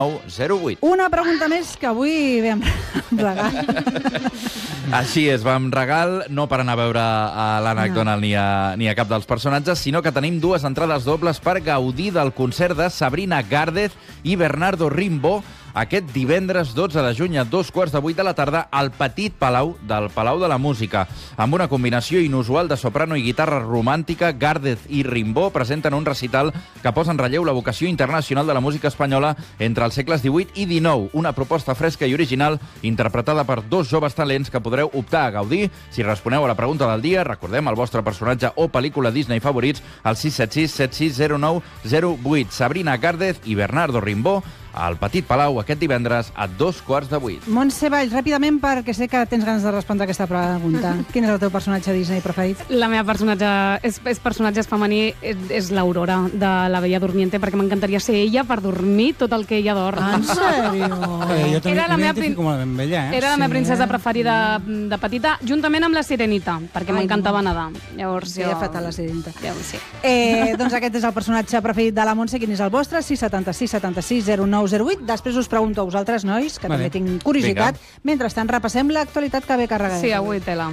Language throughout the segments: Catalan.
08. Una pregunta més que avui ve amb regal. Així és, va amb regal, no per anar a veure a l'Anna Donald ni a cap dels personatges, sinó que tenim 2 entrades dobles per gaudir del concert de Sabrina Gárdez i Bernardo Rimbo aquest divendres 12 de juny a 2:15 de la tarda al Petit Palau del Palau de la Música. Amb una combinació inusual de soprano i guitarra romàntica, Gárdez i Rimbo presenten un recital que posa en relleu la vocació internacional de la música espanyola entre els segles XVIII i XIX. Una proposta fresca i original interpretada per 2 joves talents que podreu optar a gaudir. Si responeu a la pregunta del dia, recordem el vostre personatge o pel·lícula Disney favorits al 676 7609 08. Sabrina Gárdez i Bernardo Rimbo al Petit Palau aquest divendres a 7:15. Montse Valls, ràpidament, perquè sé que tens ganes de respondre aquesta pregunta. Quin és el teu personatge Disney preferit? La meva personatge és personatge femení, és l'Aurora, de La Bella Durmiente, perquè m'encantaria ser ella per dormir tot el que ella dorm. En sèrio? Jo també m'identifico amb ella, eh? Era la meva princesa preferida de petita, juntament amb la Sirenita, perquè m'encantava nedar. Llavors, Feia fatal la Sirenita. Sí. Doncs aquest és el personatge preferit de la Montse. Quin és el vostre? 676 76 09 08. Després us pregunto a vosaltres, nois, que també tinc curiositat. Mentrestant, repassem l'actualitat que ve carregada. Sí, avui tela.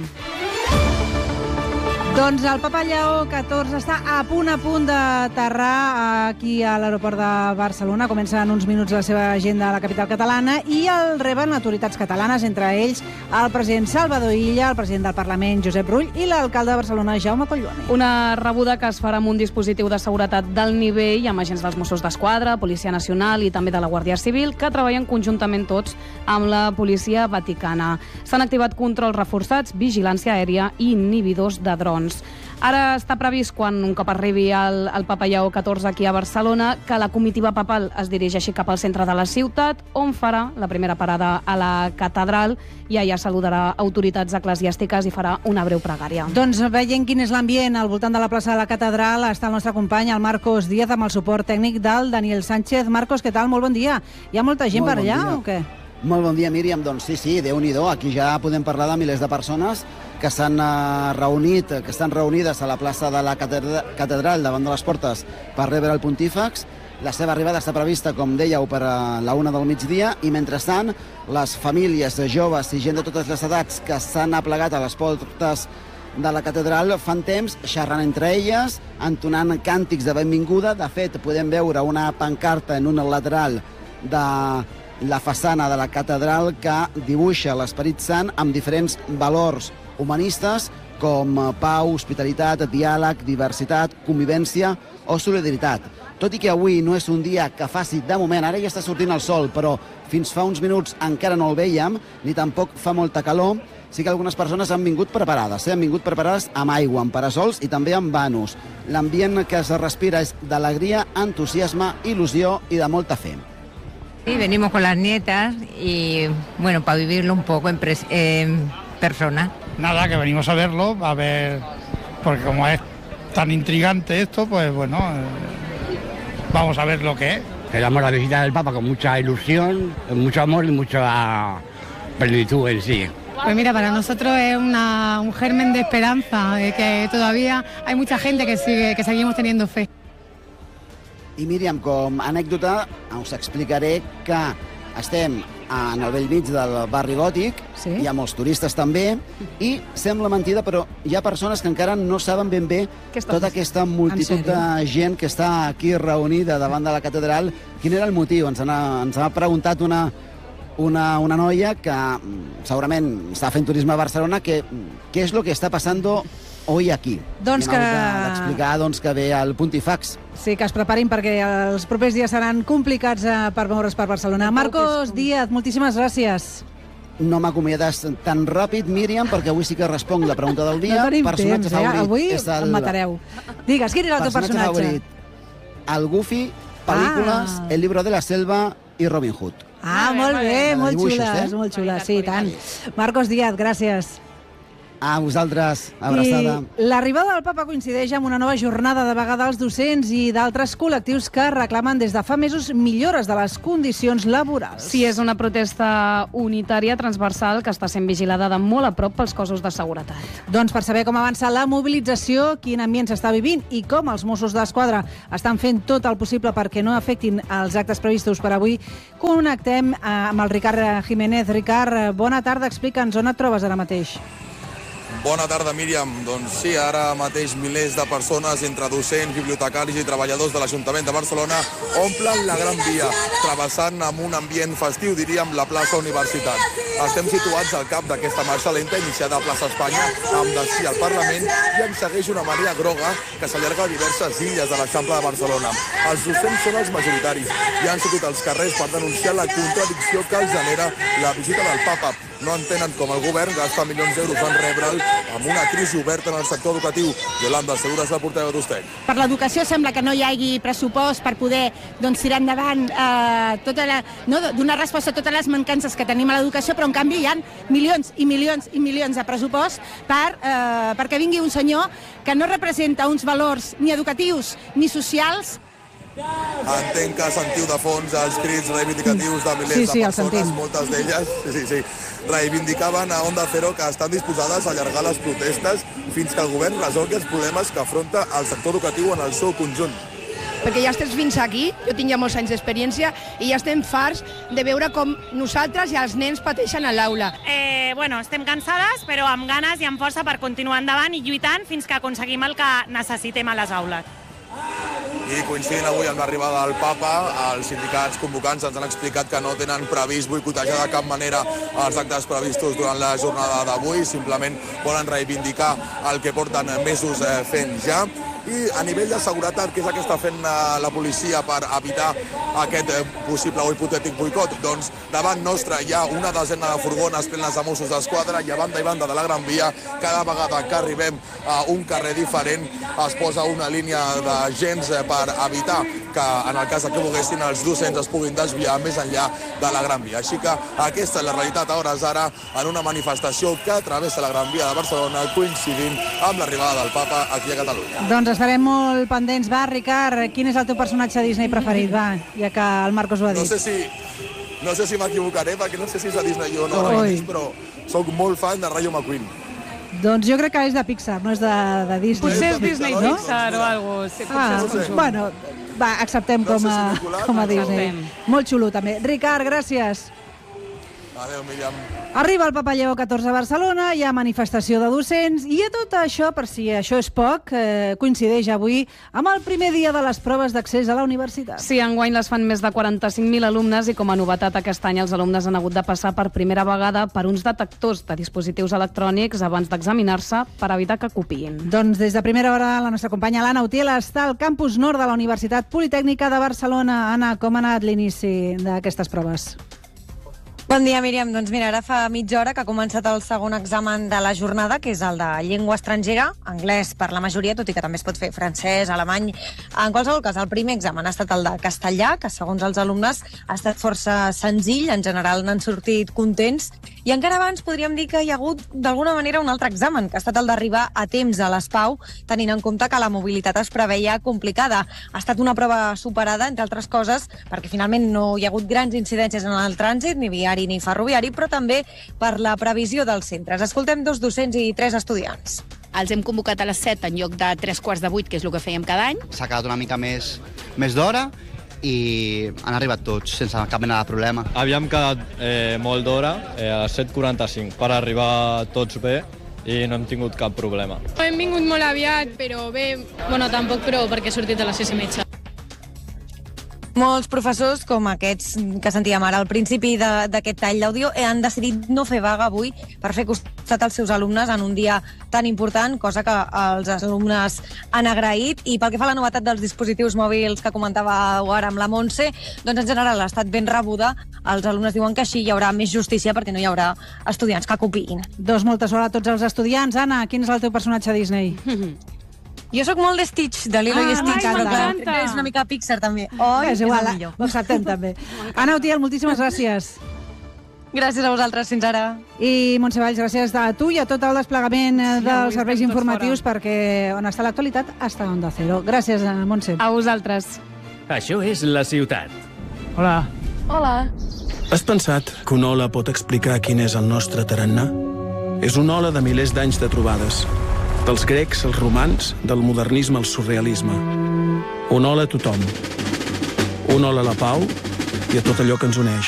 Doncs el Papa Lleó XIV està a punt d'aterrar aquí a l'aeroport de Barcelona. Comença en uns minuts la seva agenda a la capital catalana i el reben autoritats catalanes, entre ells el president Salvador Illa, el president del Parlament Josep Rull i l'alcalde de Barcelona Jaume Collboni. Una rebuda que es farà amb un dispositiu de seguretat d'alt nivell amb agents dels Mossos d'Esquadra, Policia Nacional i també de la Guàrdia Civil, que treballen conjuntament tots amb la Policia Vaticana. S'han activat controls reforçats, vigilància aèria i inhibidors de drons. Ara està previst, quan un cop arribi el Papa Lleó XIV aquí a Barcelona, que la comitiva papal es dirigeixi cap al centre de la ciutat, on farà la primera parada a la catedral i allà saludarà autoritats eclesiàstiques i farà una breu pregària. Doncs veient quin és l'ambient al voltant de la plaça de la catedral, està el nostre company, el Marcos Díaz, amb el suport tècnic del Daniel Sánchez. Marcos, què tal? Molt bon dia. Hi ha molta gent per allà o què? Molt bon dia, Míriam. Doncs sí, Déu-n'hi-do. Aquí ja podem parlar de milers de persones que s'han reunit, que estan reunides a la plaça de la catedral davant de les portes per rebre el pontífex. La seva arribada està prevista, com dèieu, per a la 1 del migdia i, mentrestant, les famílies, joves i gent de totes les edats que s'han aplegat a les portes de la catedral fan temps xerrant entre elles, entonant càntics de benvinguda. De fet, podem veure una pancarta en un lateral de la façana de la catedral que dibuixa l'Esperit Sant amb diferents valors humanistes com pau, hospitalitat, diàleg, diversitat, convivència o solidaritat. Tot i que avui no és un dia que faci, de moment, ara ja està sortint el sol, però fins fa uns minuts encara no el veiem, ni tampoc fa molta calor, sí que algunes persones han vingut preparades, han vingut preparades amb aigua, amb parasols i també amb vanos. L'ambient que es respira és d'alegria, entusiasme, il·lusió i de molta fe. Sí, venimos con las nietas y, bueno, para vivirlo un poco en persona. Nada, que venimos a verlo, a ver, porque como es tan intrigante esto, pues bueno, vamos a ver lo que es. Quedamos la visita del Papa con mucha ilusión, mucho amor y mucha plenitud en sí. Pues mira, para nosotros es un germen de esperanza, de que todavía hay mucha gente que seguimos teniendo fe. I Míriam, com a anècdota, us explicaré que estem en el bell mig del barri gòtic, hi ha molts turistes també, i sembla mentida, però hi ha persones que encara no saben ben bé tota aquesta multitud de gent que està aquí reunida davant de la catedral. Quin era el motiu? Ens ha preguntat una noia que segurament està fent turisme a Barcelona, què és el que està passant hoy aquí. Doncs que... d'explicar que ve el pontífex. Sí, que es preparin perquè els propers dies seran complicats per moure's per Barcelona. Marcos Díaz, moltíssimes gràcies. No m'acomiades tan ràpid, Míriam, perquè avui sí que responc la pregunta del dia. No tenim temps, avui em matareu. Digues, quin era el teu personatge? Favorit, el Goofy, pel·lícules, El libro de la selva i Robin Hood. Molt bé, molt xules, molt xules, sí, tant. Marcos Díaz, gràcies. A vosaltres, abraçada. I l'arribada del papa coincideix amb una nova jornada de vaga dels docents i d'altres col·lectius que reclamen des de fa mesos millores de les condicions laborals. Sí, és una protesta unitària, transversal, que està sent vigilada de molt a prop pels cossos de seguretat. Doncs per saber com avança la mobilització, quin ambient s'està vivint i com els Mossos d'Esquadra estan fent tot el possible perquè no afectin els actes previstos per avui, connectem amb el Ricard Jiménez. Ricard, bona tarda, explica'ns on et trobes ara mateix. Bona tarda, Míriam. Doncs sí, ara mateix milers de persones, entre docents, bibliotecaris i treballadors de l'Ajuntament de Barcelona, omplen la Gran Via, travessant amb un ambient festiu, diríem, la plaça Universitat. Estem situats al cap d'aquesta marxa lenta iniciada a plaça Espanya, amb destí al Parlament, i ens segueix una marea groga que s'allarga a diverses illes de l'Eixample de Barcelona. Els docents són els majoritaris i han sortit als carrers per denunciar la contradicció que els genera la visita del papa. No entenen com el govern gasta milions d'euros en rebre'l amb una crisi oberta en el sector educatiu. Yolanda Segura és la portaveu d'Ustec. Per l'educació sembla que no hi hagi pressupost per poder tirar endavant donar resposta a totes les mancances que tenim a l'educació, però en canvi hi ha milions i milions i milions de pressupost perquè vingui un senyor que no representa uns valors ni educatius ni socials. Entenc que sentiu de fons els crits reivindicatius de milers de persones, moltes d'elles reivindicaven a Onda Cero que estan disposades a allargar les protestes fins que el govern resolgui els problemes que afronta el sector educatiu en el seu conjunt. Perquè ja estem fins aquí, jo tinc ja molts anys d'experiència i ja estem farts de veure com nosaltres i els nens pateixen a l'aula. Estem cansades, però amb ganes i amb força per continuar endavant i lluitant fins que aconseguim el que necessitem a les aules. I coincidint avui amb l'arribada del papa, els sindicats convocants ens han explicat que no tenen previst boicotejar de cap manera els actes previstos durant la jornada d'avui, simplement volen reivindicar el que porten mesos fent ja. I a nivell de seguretat, què és el que està fent la policia per evitar aquest possible o hipotètic boicot? Doncs davant nostre hi ha una desena de furgones plenes de Mossos d'Esquadra i a banda i banda de la Gran Via, cada vegada que arribem a un carrer diferent es posa una línia d'agents per evitar que en el cas que volguessin els docents es puguin desviar més enllà de la Gran Via. Així que aquesta és la realitat a hores d'ara en una manifestació que travessa la Gran Via de Barcelona coincidint amb l'arribada del papa aquí a Catalunya. Doncs estarem molt pendents. Va, Ricard, quin és el teu personatge Disney preferit? Va, ja que el Marcos ho ha dit. No sé si m'equivocaré, perquè no sé si és de Disney o no, però soc molt fan de Rayo McQueen. Doncs jo crec que és de Pixar, no és de Disney. Potser és Disney Pixar o alguna cosa. Bueno, va, acceptem com a Disney. Molt xulo, també. Ricard, gràcies. Adéu, Míriam. Arriba el Papa Lleó XIV a Barcelona, hi ha manifestació de docents i a tot això, per si això és poc, coincideix avui amb el primer dia de les proves d'accés a la universitat. Sí, enguany les fan més de 45.000 alumnes i com a novetat aquest any els alumnes han hagut de passar per primera vegada per uns detectors de dispositius electrònics abans d'examinar-se per evitar que copiïn. Doncs des de primera hora la nostra companya l'Anna Utiel està al campus nord de la Universitat Politècnica de Barcelona. Anna, com ha anat l'inici d'aquestes proves? Bon dia, Míriam. Doncs mira, ara fa mitja hora que ha començat el segon examen de la jornada, que és el de llengua estrangera, anglès per la majoria, tot i que també es pot fer francès, alemany. En qualsevol cas, el primer examen ha estat el de castellà, que segons els alumnes ha estat força senzill, en general n'han sortit contents, i encara abans podríem dir que hi ha hagut d'alguna manera un altre examen, que ha estat el d'arribar a temps a l'ESPAU, tenint en compte que la mobilitat es preveia complicada. Ha estat una prova superada, entre altres coses, perquè finalment no hi ha hagut grans incidències en el trànsit, ni viari ni ferroviari, però també per la previsió dels centres. Escoltem 2 docents i 3 estudiants. Els hem convocat a les 7 en lloc de 3:45, que és el que fèiem cada any. S'ha quedat una mica més d'hora i han arribat tots sense cap mena de problema. Havíem quedat molt d'hora, a les 7:45, per arribar tots bé i no hem tingut cap problema. Hem vingut molt aviat, però bé... Bueno, tampoc prou, perquè he sortit a les 6:30. Molts professors, com aquests que sentíem ara al principi d'aquest tall d'àudio, han decidit no fer vaga avui per fer costat als seus alumnes en un dia tan important, cosa que els alumnes han agraït. I pel que fa a la novetat dels dispositius mòbils que comentava ara amb la Montse, doncs en general ha estat ben rebuda. Els alumnes diuen que així hi haurà més justícia perquè no hi haurà estudiants que copiïn. Molta sort a tots els estudiants. Anna, quin és el teu personatge Disney? Jo sóc molt de Stitch, de Lilo i Stitch, però que és una mica Pixar també. És igual, ho acceptem també. Anna Utiel, moltíssimes gràcies. Gràcies a vosaltres, fins ara. I Montse Valls, gràcies a tu i a tot el desplegament dels serveis informatius, perquè on està l'actualitat està Onda Cero. Gràcies, Montse. A vosaltres. Això és la ciutat. Hola. Hola. Has pensat que una ola pot explicar quin és el nostre tarannà? És una ola de milers d'anys de trobades. Dels grecs als romans, del modernisme al surrealisme. Una ola a tothom. Una ola a la pau i a tot allò que ens uneix.